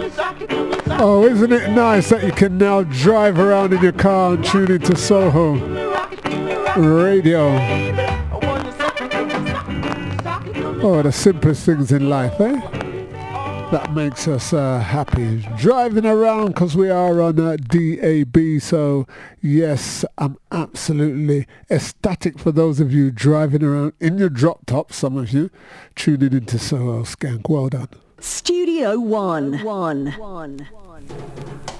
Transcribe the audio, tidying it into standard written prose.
Oh, isn't it nice that you can now drive around in your car and tune into Soho Radio? Oh, the simplest things in life, eh? That makes us happy. Driving around because we are on DAB. So, yes, I'm absolutely ecstatic for those of you driving around in your drop top, some of you, tuning into Soho Skank. Well done. Studio One.